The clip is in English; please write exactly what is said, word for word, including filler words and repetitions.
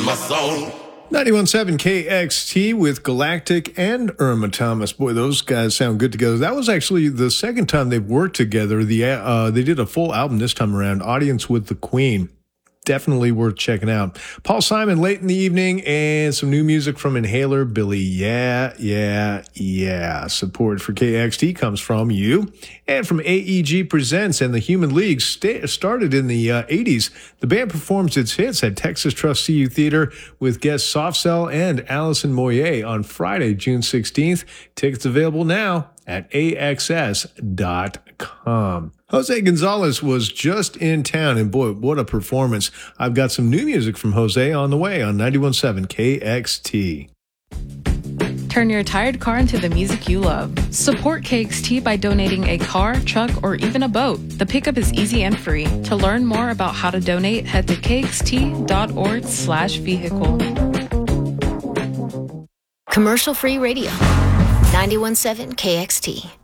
my soul. ninety-one point seven K X T with Galactic and Irma Thomas. Boy, those guys sound good together. That was actually the second time they've worked together. The uh, They did a full album this time around, Audience with the Queen. Definitely worth checking out. Paul Simon late in the evening and some new music from Inhaler Billy. Yeah, yeah, yeah. Support for K X T comes from you and from A E G Presents and the Human League. St- started in the uh, eighties. The band performs its hits at Texas Trust C U Theater with guests Soft Cell and Alison Moyer on Friday, June sixteenth. Tickets available now at A X S dot com. Jose Gonzalez was just in town, and boy, what a performance. I've got some new music from Jose on the way on ninety-one point seven K X T. Turn your tired car into the music you love. Support K X T by donating a car, truck, or even a boat. The pickup is easy and free. To learn more about how to donate, head to kxt.org slash vehicle. Commercial-free radio. ninety-one point seven K X T.